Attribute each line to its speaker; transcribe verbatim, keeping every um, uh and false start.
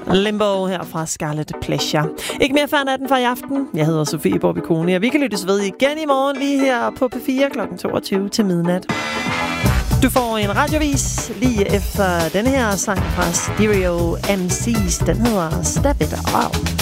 Speaker 1: Limbo her fra Scarlet Pleasure. Ikke mere før natten for i aften. Jeg hedder Sofie Borbiconi, og vi kan lyttes ved igen i morgen lige her på P fire klokken toogtyve til midnat. Du får en radiovis lige efter denne her sang fra Stereo M C's. Den hedder Step It Out.